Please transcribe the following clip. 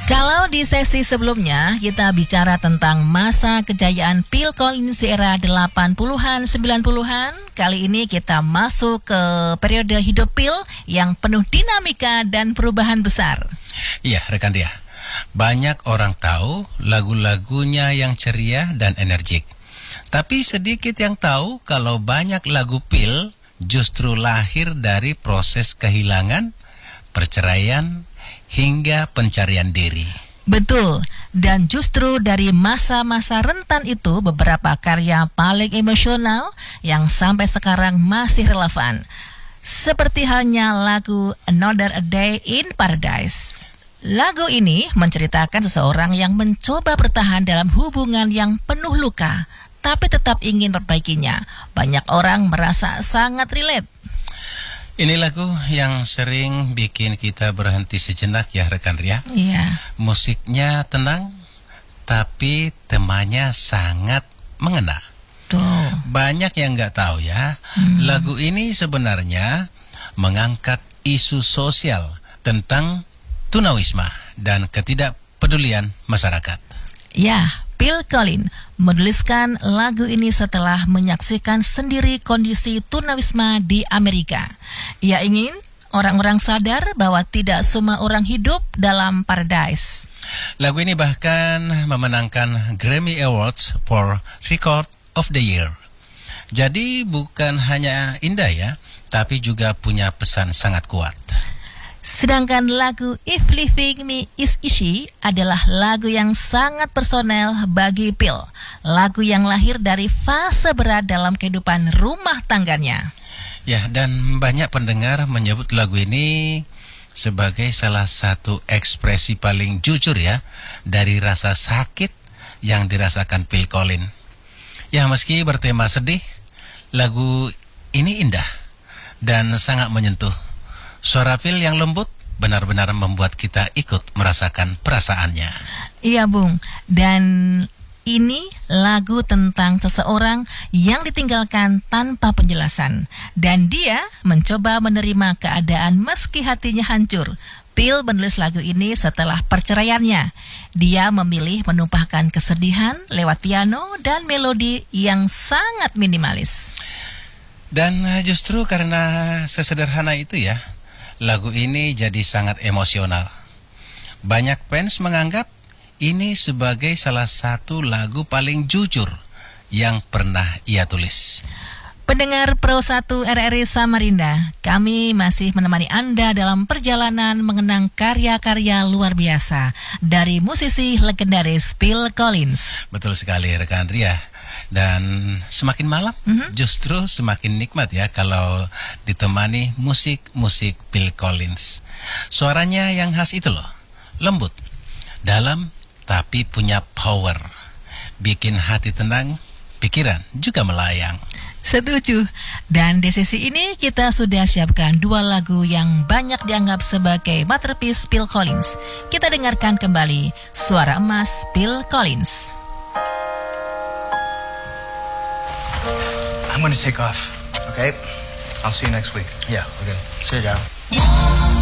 Kalau di sesi sebelumnya kita bicara tentang masa kejayaan Phil Collins di era 80-an, 90-an, kali ini kita masuk ke periode hidup Phil yang penuh dinamika dan perubahan besar. Iya, rekan dia. Banyak orang tahu lagu-lagunya yang ceria dan energik. Tapi sedikit yang tahu kalau banyak lagu Phil justru lahir dari proses kehilangan, perceraian, hingga pencarian diri. Betul, dan justru dari masa-masa rentan itu beberapa karya paling emosional yang sampai sekarang masih relevan. Seperti halnya lagu Another Day in Paradise. Lagu ini menceritakan seseorang yang mencoba bertahan dalam hubungan yang penuh luka, tapi tetap ingin perbaikinya. Banyak orang merasa sangat relate. Ini lagu yang sering bikin kita berhenti sejenak ya rekan Ria. Iya. Musiknya tenang, tapi temanya sangat mengena. Tuh. Banyak yang nggak tahu ya, lagu ini sebenarnya mengangkat isu sosial tentang tunawisma dan ketidakpedulian masyarakat. Ya, Phil Collins menuliskan lagu ini setelah menyaksikan sendiri kondisi tunawisma di Amerika. Ia ingin orang-orang sadar bahwa tidak semua orang hidup dalam paradise. Lagu ini bahkan memenangkan Grammy Awards for Record of the Year. Jadi bukan hanya indah ya, tapi juga punya pesan sangat kuat. Sedangkan lagu If Living Me Is Easy adalah lagu yang sangat personal bagi Phil. Lagu yang lahir dari fase berat dalam kehidupan rumah tangganya. Ya, dan banyak pendengar menyebut lagu ini sebagai salah satu ekspresi paling jujur ya dari rasa sakit yang dirasakan Phil Collins. Ya, meski bertema sedih, lagu ini indah dan sangat menyentuh. Suara Phil yang lembut benar-benar membuat kita ikut merasakan perasaannya. Iya, Bung. Dan ini lagu tentang seseorang yang ditinggalkan tanpa penjelasan. Dan dia mencoba menerima keadaan meski hatinya hancur. Phil menulis lagu ini setelah perceraiannya. Dia memilih menumpahkan kesedihan lewat piano dan melodi yang sangat minimalis. Dan justru karena sesederhana itu ya, lagu ini jadi sangat emosional. Banyak fans menganggap ini sebagai salah satu lagu paling jujur yang pernah ia tulis. Pendengar Pro 1 RRI Samarinda, kami masih menemani Anda dalam perjalanan mengenang karya-karya luar biasa dari musisi legendaris Phil Collins. Betul sekali rekan Ria. Dan semakin malam justru semakin nikmat ya kalau ditemani musik-musik Phil Collins. Suaranya yang khas itu loh, lembut, dalam tapi punya power. Bikin hati tenang, pikiran juga melayang. Setuju. Dan di sesi ini kita sudah siapkan dua lagu yang banyak dianggap sebagai masterpiece Phil Collins. Kita dengarkan kembali Suara Emas Phil Collins. I'm going to take off, okay? I'll see you next week. Ya, oke. See you, Daryl.